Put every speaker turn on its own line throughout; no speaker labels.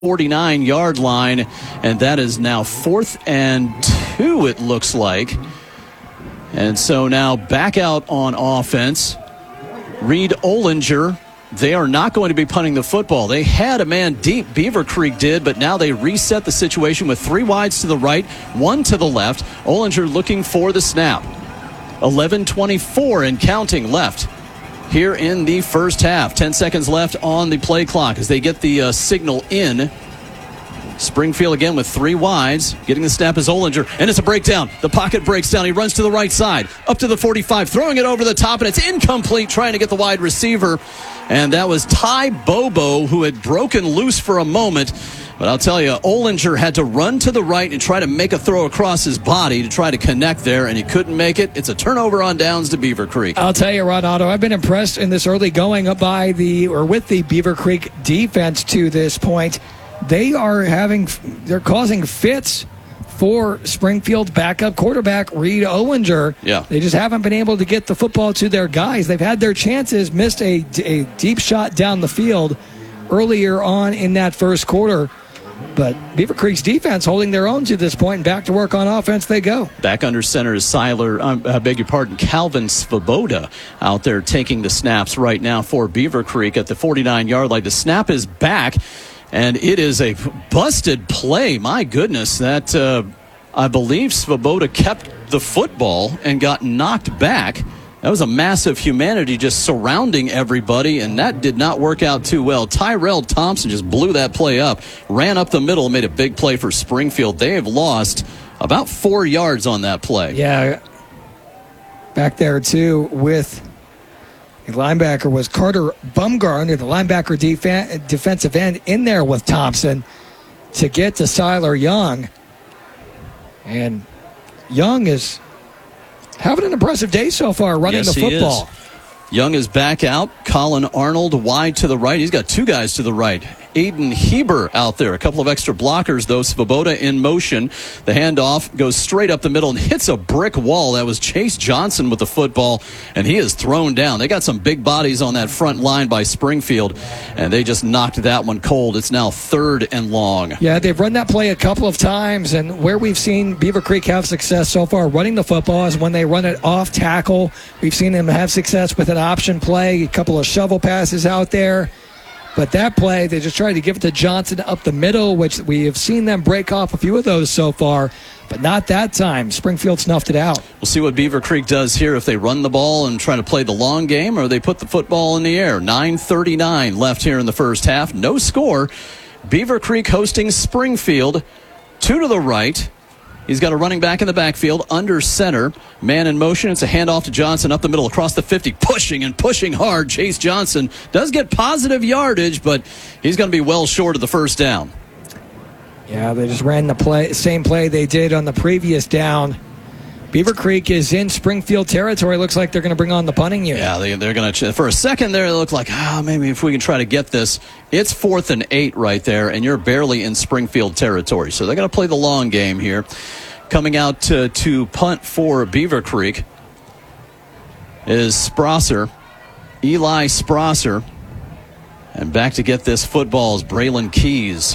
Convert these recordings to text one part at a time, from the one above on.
49-yard line, and that is now 4th and 2, it looks like. And so now back out on offense. Reed Ollinger. They are not going to be punting the football. They had a man deep, Beaver Creek did, but now they reset the situation with 3 wides to the right, 1 to the left. Ollinger looking for the snap. 11:24 and counting left here in the first half. 10 seconds left on the play clock as they get the signal in. Springfield again with 3 wides. Getting the snap is Ollinger, and it's a breakdown. The pocket breaks down. He runs to the right side, up to the 45, throwing it over the top, and it's incomplete, trying to get the wide receiver. And that was Ty Bobo, who had broken loose for a moment. But I'll tell you, Ollinger had to run to the right and try to make a throw across his body to try to connect there, and he couldn't make it. It's a turnover on downs to Beaver Creek.
I'll tell you, Ron Otto, I've been impressed in this early going with the Beaver Creek defense to this point. They're causing fits for Springfield backup quarterback Reed Ollinger.
Yeah.
They just haven't been able to get the football to their guys. They've had their chances, missed a deep shot down the field earlier on in that first quarter. But Beaver Creek's defense holding their own to this point, and back to work on offense they go.
Back under center is Calvin Svoboda out there taking the snaps right now for Beaver Creek at the 49-yard line. The snap is back, and it is a busted play. My goodness, that I believe Svoboda kept the football and got knocked back. That was a massive humanity just surrounding everybody, and that did not work out too well. Tyrell Thompson just blew that play up, ran up the middle, and made a big play for Springfield. They have lost about 4 yards on that play.
Yeah. Back there, too, with the linebacker was Carter Bumgarner, the linebacker defensive end, in there with Thompson to get to Siler Young. And Young is having an impressive day so far running the football.
Young is back out. Colin Arnold wide to the right. He's got 2 guys to the right. Aiden Heber out there. A couple of extra blockers, though. Svoboda in motion. The handoff goes straight up the middle and hits a brick wall. That was Chase Johnson with the football, and he is thrown down. They got some big bodies on that front line by Springfield, and they just knocked that one cold. It's now 3rd and long.
Yeah, they've run that play a couple of times, and where we've seen Beaver Creek have success so far running the football is when they run it off tackle. We've seen them have success with an option play, a couple of shovel passes out there. But that play, they just tried to give it to Johnson up the middle, which we have seen them break off a few of those so far, but not that time. Springfield snuffed it out.
We'll see what Beaver Creek does here, if they run the ball and try to play the long game, or they put the football in the air. 9:39 left here in the first half. No score. Beaver Creek hosting Springfield. 2 to the right. He's got a running back in the backfield, under center. Man in motion. It's a handoff to Johnson up the middle across the 50. Pushing hard. Chase Johnson does get positive yardage, but he's going to be well short of the first down.
Yeah, they just ran the same play they did on the previous down. Beaver Creek is in Springfield territory. Looks like they're going to bring on the punting unit.
Yeah, they're going to. For a second there, it looked like, maybe if we can try to get this. It's 4th and 8 right there, and you're barely in Springfield territory. So they're going to play the long game here. Coming out to punt for Beaver Creek is Sprosser, Eli Sprosser. And back to get this football is Braylon Keys.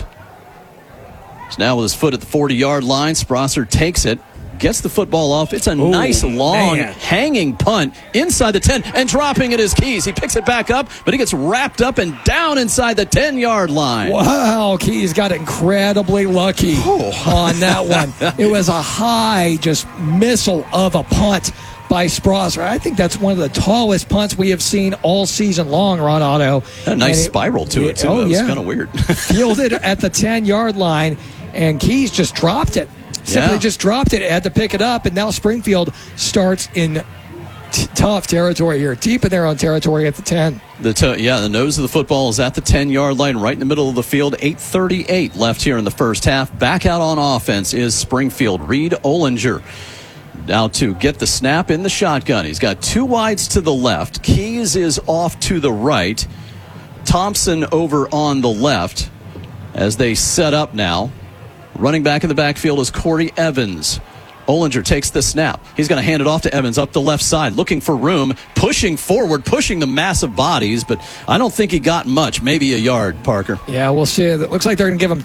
So now with his foot at the 40-yard line, Sprosser takes it. Gets the football off. It's a nice, long, hanging punt inside the 10, and dropping it is Keys. He picks it back up, but he gets wrapped up and down inside the 10-yard line.
Wow, Keys got incredibly lucky on that one. It was a high, just missile of a punt by Sprosser. I think that's one of the tallest punts we have seen all season long, Ron Otto.
A nice spiral to it, too. That was kind of weird.
Fielded at the 10-yard line, and Keys just dropped it. Simply just dropped it, had to pick it up, and now Springfield starts in tough territory here, deep in their own territory at the 10.
The nose of the football is at the 10-yard line, right in the middle of the field. 8:38 left here in the first half. Back out on offense is Springfield. Reed Ollinger now to get the snap in the shotgun. He's got 2 wides to the left. Keys is off to the right. Thompson over on the left as they set up now. Running back in the backfield is Corey Evans. Olinger takes the snap. He's going to hand it off to Evans up the left side, looking for room, pushing forward, pushing the massive bodies, but I don't think he got much, maybe a yard, Parker.
Yeah, we'll see. It looks like they're going to give him